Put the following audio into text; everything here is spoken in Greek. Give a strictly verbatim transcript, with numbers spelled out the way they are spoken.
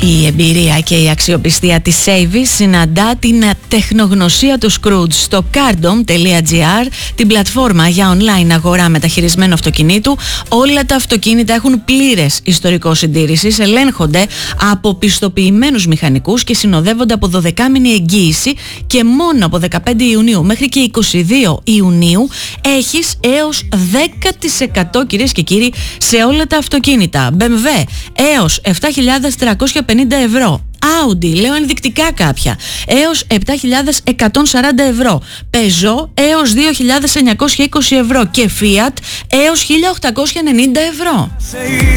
Η εμπειρία και η αξιοπιστία της Savvis συναντά την τεχνογνωσία του Scrooge στο cardom τελεία gr, την πλατφόρμα για online αγορά μεταχειρισμένου αυτοκινήτου. Όλα τα αυτοκίνητα έχουν πλήρες ιστορικό συντήρησης, ελέγχονται από πιστοποιημένους μηχανικούς και συνοδεύονται από δωδεκάμηνη εγγύηση, και μόνο από δεκαπέντε Ιουνίου μέχρι και είκοσι δύο Ιουνίου έχεις έως δέκα τοις εκατό, κυρίες και κύριοι, σε όλα τα αυτοκίνητα. μπι εμ ντάμπλιου έως επτά χιλιάδες τριακόσια πενήντα ευρώ. Audi, λέω ενδεικτικά κάποια, έως επτά χιλιάδες εκατόν σαράντα ευρώ. Peugeot έως δύο χιλιάδες εννιακόσια είκοσι ευρώ και Fiat έως χίλια οκτακόσια ενενήντα ευρώ.